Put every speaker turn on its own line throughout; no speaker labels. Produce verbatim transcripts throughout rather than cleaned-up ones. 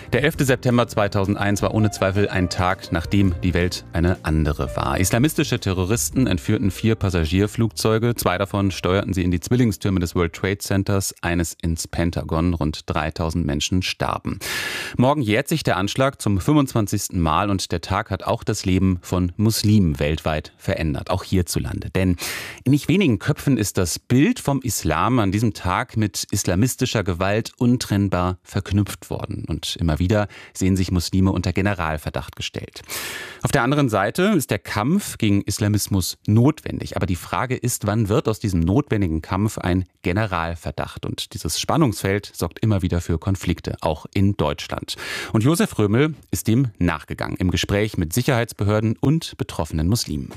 Der elfte September zweitausendeins war ohne Zweifel ein Tag, nachdem die Welt eine andere war. Islamistische Terroristen entführten vier Passagierflugzeuge. Zwei davon steuerten sie in die Zwillingstürme des World Trade Centers, eines ins Pentagon. Rund dreitausend Menschen starben. Morgen jährt sich der Anschlag zum fünfundzwanzigsten Mal und der Tag hat auch das Leben von Muslimen weltweit verändert, auch hierzulande. Denn in nicht wenigen Köpfen ist das Bild vom Islam an diesem Tag mit islamistischer Gewalt untrennbar verknüpft worden. Und immer wieder sehen sich Muslime unter Generalverdacht gestellt. Auf der anderen Seite ist der Kampf gegen Islamismus notwendig. Aber die Frage ist, wann wird aus diesem notwendigen Kampf ein Generalverdacht? Und dieses Spannungsfeld sorgt immer wieder für Konflikte, auch in Deutschland. Und Josef Römel ist dem nachgegangen im Gespräch mit Sicherheitsbehörden und betroffenen Muslimen.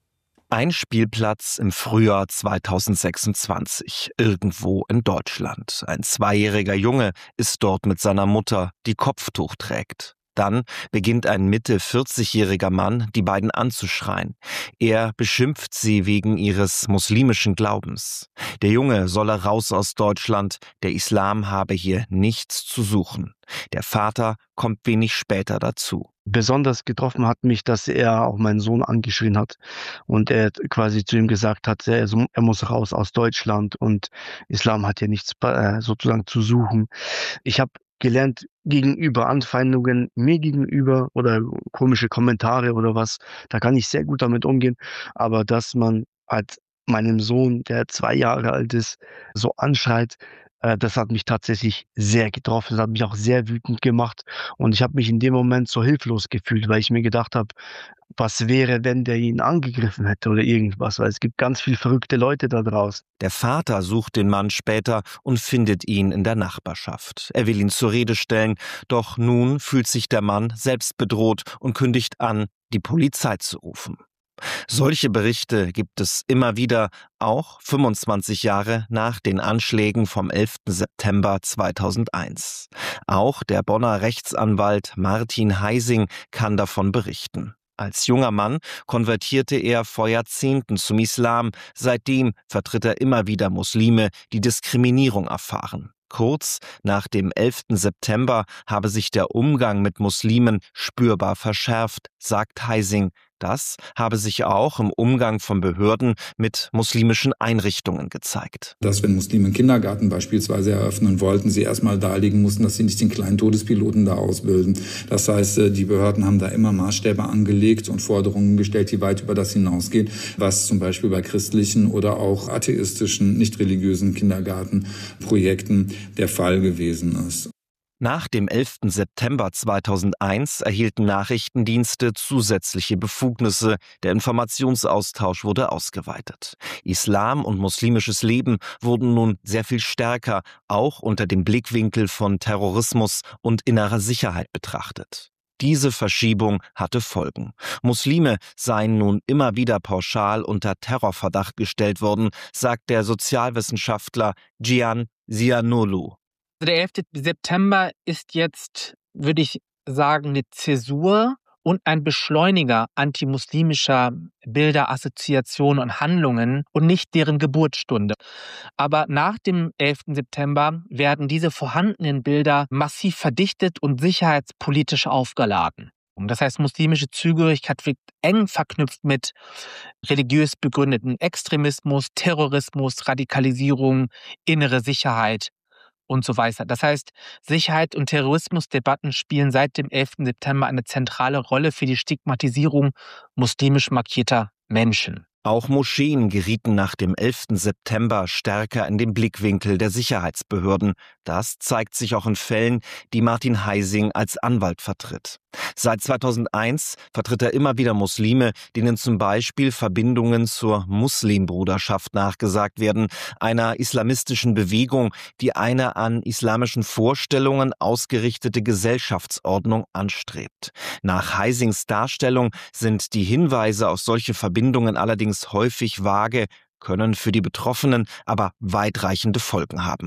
Ein Spielplatz im Frühjahr zweitausendsechsundzwanzig, irgendwo in Deutschland. Ein zweijähriger Junge ist dort mit seiner Mutter, die Kopftuch trägt. Dann beginnt ein Mitte vierzigjähriger Mann, die beiden anzuschreien. Er beschimpft sie wegen ihres muslimischen Glaubens. Der Junge solle raus aus Deutschland, der Islam habe hier nichts zu suchen. Der Vater kommt wenig später dazu.
Besonders getroffen hat mich, dass er auch meinen Sohn angeschrien hat und er quasi zu ihm gesagt hat, er, er muss raus aus Deutschland und Islam hat hier nichts äh, sozusagen zu suchen. Ich habe gelernt, gegenüber Anfeindungen mir gegenüber oder komische Kommentare oder was, da kann ich sehr gut damit umgehen, aber dass man halt meinem Sohn, der zwei Jahre alt ist, so anschreit, das hat mich tatsächlich sehr getroffen, das hat mich auch sehr wütend gemacht und ich habe mich in dem Moment so hilflos gefühlt, weil ich mir gedacht habe, was wäre, wenn der ihn angegriffen hätte oder irgendwas, weil es gibt ganz viele verrückte Leute da draußen.
Der Vater sucht den Mann später und findet ihn in der Nachbarschaft. Er will ihn zur Rede stellen, doch nun fühlt sich der Mann selbst bedroht und kündigt an, die Polizei zu rufen. Solche Berichte gibt es immer wieder, auch fünfundzwanzig Jahre nach den Anschlägen vom elften September zweitausendeins. Auch der Bonner Rechtsanwalt Martin Heising kann davon berichten. Als junger Mann konvertierte er vor Jahrzehnten zum Islam. Seitdem vertritt er immer wieder Muslime, die Diskriminierung erfahren. Kurz nach dem elften September habe sich der Umgang mit Muslimen spürbar verschärft, sagt Heising. Das habe sich auch im Umgang von Behörden mit muslimischen Einrichtungen gezeigt.
Dass, wenn Muslime einen Kindergarten beispielsweise eröffnen wollten, sie erstmal darlegen mussten, dass sie nicht den kleinen Todespiloten da ausbilden. Das heißt, die Behörden haben da immer Maßstäbe angelegt und Forderungen gestellt, die weit über das hinausgehen, was zum Beispiel bei christlichen oder auch atheistischen, nicht religiösen Kindergartenprojekten der Fall gewesen ist.
Nach dem elften September zweitausendeins erhielten Nachrichtendienste zusätzliche Befugnisse. Der Informationsaustausch wurde ausgeweitet. Islam und muslimisches Leben wurden nun sehr viel stärker, auch unter dem Blickwinkel von Terrorismus und innerer Sicherheit betrachtet. Diese Verschiebung hatte Folgen. Muslime seien nun immer wieder pauschal unter Terrorverdacht gestellt worden, sagt der Sozialwissenschaftler Cihan Ziyanoğlu.
Der elfte September ist jetzt, würde ich sagen, eine Zäsur und ein Beschleuniger antimuslimischer Bilder, Assoziationen und Handlungen und nicht deren Geburtsstunde. Aber nach dem elften September werden diese vorhandenen Bilder massiv verdichtet und sicherheitspolitisch aufgeladen. Das heißt, muslimische Zugehörigkeit wird eng verknüpft mit religiös begründeten Extremismus, Terrorismus, Radikalisierung, innere Sicherheit und so weiter. Das heißt, Sicherheit- und Terrorismusdebatten spielen seit dem elften September eine zentrale Rolle für die Stigmatisierung muslimisch markierter Menschen.
Auch Moscheen gerieten nach dem elften September stärker in den Blickwinkel der Sicherheitsbehörden. Das zeigt sich auch in Fällen, die Martin Heising als Anwalt vertritt. Seit zweitausendeins vertritt er immer wieder Muslime, denen zum Beispiel Verbindungen zur Muslimbruderschaft nachgesagt werden, einer islamistischen Bewegung, die eine an islamischen Vorstellungen ausgerichtete Gesellschaftsordnung anstrebt. Nach Heisings Darstellung sind die Hinweise auf solche Verbindungen allerdings häufig vage, können für die Betroffenen aber weitreichende Folgen haben.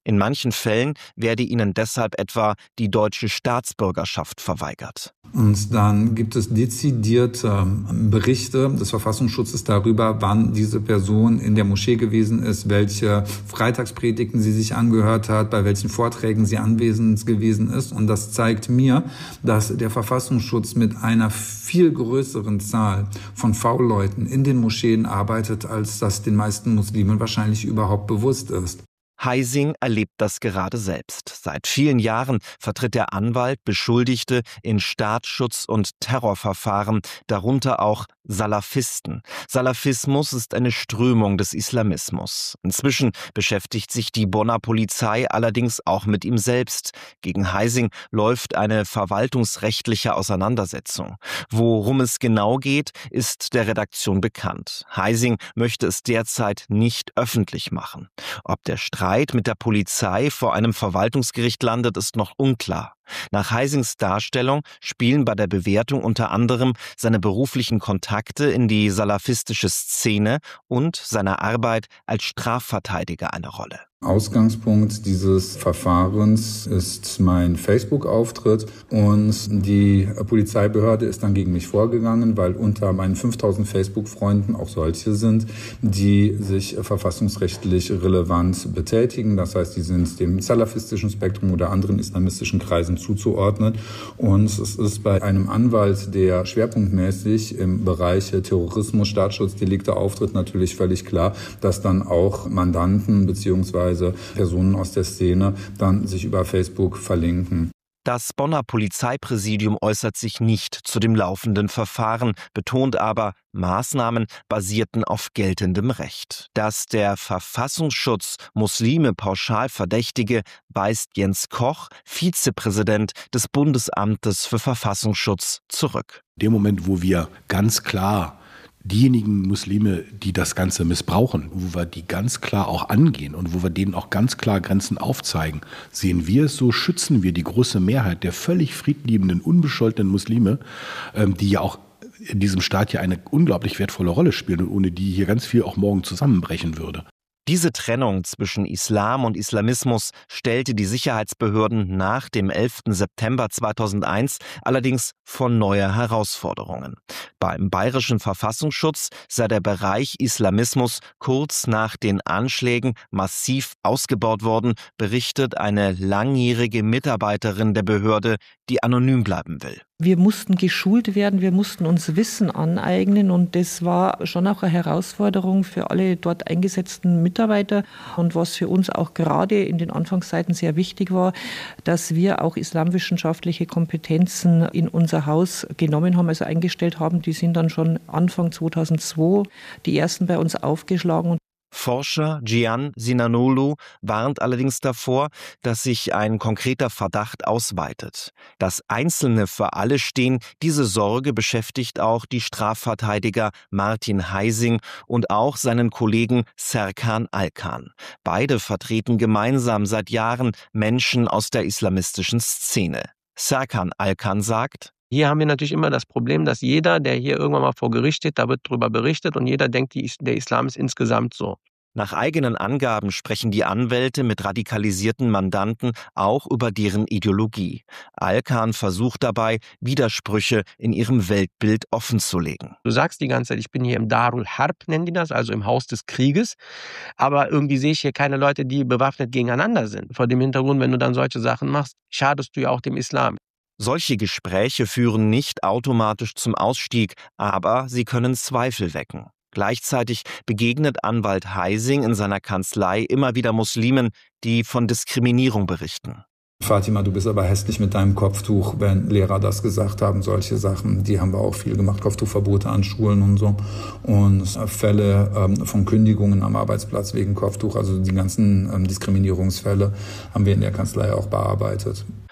In manchen Fällen werde ihnen deshalb etwa die deutsche Staatsbürgerschaft verweigert.
Und dann gibt es dezidierte Berichte des Verfassungsschutzes darüber, wann diese Person in der Moschee gewesen ist, welche Freitagspredigten sie sich angehört hat, bei welchen Vorträgen sie anwesend gewesen ist. Und das zeigt mir, dass der Verfassungsschutz mit einer viel größeren Zahl von V-Leuten in den Moscheen arbeitet, als das den meisten Muslimen wahrscheinlich überhaupt bewusst ist.
Heising erlebt das gerade selbst. Seit vielen Jahren vertritt der Anwalt Beschuldigte in Staatsschutz- und Terrorverfahren, darunter auch Salafisten. Salafismus ist eine Strömung des Islamismus. Inzwischen beschäftigt sich die Bonner Polizei allerdings auch mit ihm selbst. Gegen Heising läuft eine verwaltungsrechtliche Auseinandersetzung. Worum es genau geht, ist der Redaktion bekannt. Heising möchte es derzeit nicht öffentlich machen. Ob der Streit mit der Polizei vor einem Verwaltungsgericht landet, ist noch unklar. Nach Heisings Darstellung spielen bei der Bewertung unter anderem seine beruflichen Kontakte in die salafistische Szene und seine Arbeit als Strafverteidiger eine Rolle.
Ausgangspunkt dieses Verfahrens ist mein Facebook-Auftritt und die Polizeibehörde ist dann gegen mich vorgegangen, weil unter meinen fünftausend Facebook-Freunden auch solche sind, die sich verfassungsrechtlich relevant betätigen. Das heißt, die sind dem salafistischen Spektrum oder anderen islamistischen Kreisen zuzuordnen. Und es ist bei einem Anwalt, der schwerpunktmäßig im Bereich Terrorismus, Staatsschutzdelikte auftritt, natürlich völlig klar, dass dann auch Mandanten bzw. Personen aus der Szene dann sich über Facebook verlinken.
Das Bonner Polizeipräsidium äußert sich nicht zu dem laufenden Verfahren, betont aber, Maßnahmen basierten auf geltendem Recht. Dass der Verfassungsschutz Muslime pauschal verdächtige, weist Jens Koch, Vizepräsident des Bundesamtes für Verfassungsschutz, zurück.
In dem Moment, wo wir ganz klar diejenigen Muslime, die das Ganze missbrauchen, wo wir die ganz klar auch angehen und wo wir denen auch ganz klar Grenzen aufzeigen, sehen wir es so, schützen wir die große Mehrheit der völlig friedliebenden, unbescholtenen Muslime, die ja auch in diesem Staat ja eine unglaublich wertvolle Rolle spielen und ohne die hier ganz viel auch morgen zusammenbrechen würde.
Diese Trennung zwischen Islam und Islamismus stellte die Sicherheitsbehörden nach dem elften September zweitausendeins allerdings vor neue Herausforderungen. Beim Bayerischen Verfassungsschutz sei der Bereich Islamismus kurz nach den Anschlägen massiv ausgebaut worden, berichtet eine langjährige Mitarbeiterin der Behörde, die anonym bleiben will.
Wir mussten geschult werden, wir mussten uns Wissen aneignen und das war schon auch eine Herausforderung für alle dort eingesetzten Mitarbeiter. Und was für uns auch gerade in den Anfangszeiten sehr wichtig war, dass wir auch islamwissenschaftliche Kompetenzen in unser Haus genommen haben, also eingestellt haben. Die sind dann schon Anfang zweitausendzwei die ersten bei uns aufgeschlagen.
Forscher Gian Sinanolu warnt allerdings davor, dass sich ein konkreter Verdacht ausweitet. Dass Einzelne für alle stehen, diese Sorge beschäftigt auch die Strafverteidiger Martin Heising und auch seinen Kollegen Serkan Alkan. Beide vertreten gemeinsam seit Jahren Menschen aus der islamistischen Szene. Serkan Alkan sagt:
Hier haben wir natürlich immer das Problem, dass jeder, der hier irgendwann mal vor Gericht steht, da wird darüber berichtet und jeder denkt, die, der Islam ist insgesamt so.
Nach eigenen Angaben sprechen die Anwälte mit radikalisierten Mandanten auch über deren Ideologie. Alkan versucht dabei, Widersprüche in ihrem Weltbild offenzulegen.
Du sagst die ganze Zeit, ich bin hier im Darul Harb, nennen die das, also im Haus des Krieges. Aber irgendwie sehe ich hier keine Leute, die bewaffnet gegeneinander sind. Vor dem Hintergrund, wenn du dann solche Sachen machst, schadest du ja auch dem Islam.
Solche Gespräche führen nicht automatisch zum Ausstieg, aber sie können Zweifel wecken. Gleichzeitig begegnet Anwalt Heising in seiner Kanzlei immer wieder Muslimen, die von Diskriminierung berichten.
Fatima, du bist aber hässlich mit deinem Kopftuch, wenn Lehrer das gesagt haben, solche Sachen, die haben wir auch viel gemacht, Kopftuchverbote an Schulen und so. Und Fälle ähm, von Kündigungen am Arbeitsplatz wegen Kopftuch, also die ganzen ähm, Diskriminierungsfälle haben wir in der Kanzlei auch bearbeitet.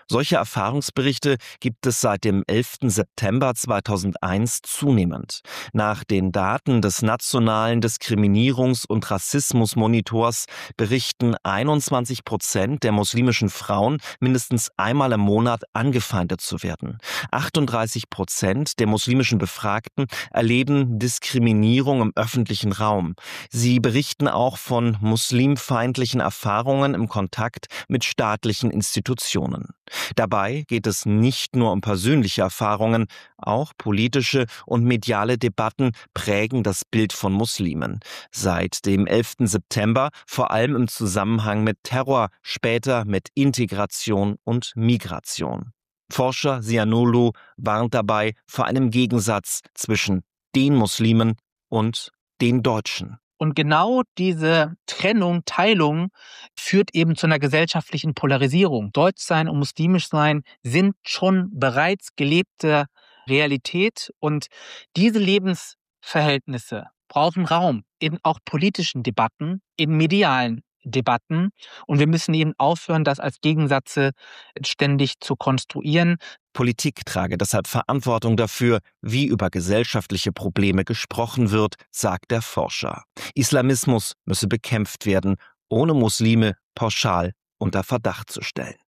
Solche Erfahrungsberichte gibt es seit dem elften September zweitausendeins zunehmend. Nach den Daten des Nationalen Diskriminierungs- und Rassismusmonitors berichten einundzwanzig Prozent der muslimischen Frauen, mindestens einmal im Monat angefeindet zu werden. achtunddreißig Prozent der muslimischen Befragten erleben Diskriminierung im öffentlichen Raum. Sie berichten auch von muslimfeindlichen Erfahrungen im Kontakt mit staatlichen Institutionen. Dabei geht es nicht nur um persönliche Erfahrungen, auch politische und mediale Debatten prägen das Bild von Muslimen. Seit dem elften September vor allem im Zusammenhang mit Terror, später mit Integration und Migration. Forscher Zainolou warnt dabei vor einem Gegensatz zwischen den Muslimen und den Deutschen.
Und genau diese Trennung, Teilung führt eben zu einer gesellschaftlichen Polarisierung. Deutschsein und muslimisch sein sind schon bereits gelebte Realität und diese Lebensverhältnisse brauchen Raum in auch politischen Debatten, in medialen Debatten und wir müssen eben aufhören, das als Gegensätze ständig zu konstruieren.
Politik trage deshalb Verantwortung dafür, wie über gesellschaftliche Probleme gesprochen wird, sagt der Forscher. Islamismus müsse bekämpft werden, ohne Muslime pauschal unter Verdacht zu stellen.